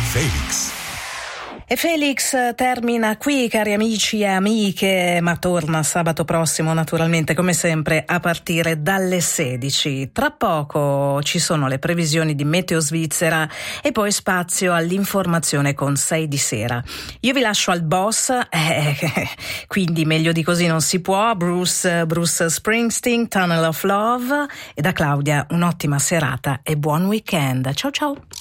Felix. E Felix termina qui, cari amici e amiche, ma torna sabato prossimo naturalmente come sempre a partire dalle 16. Tra poco ci sono le previsioni di Meteo Svizzera e poi spazio all'informazione con 6 di sera. Io vi lascio al boss, quindi meglio di così non si può, Bruce Springsteen, Tunnel of Love, e da Claudia un'ottima serata e buon weekend. Ciao ciao!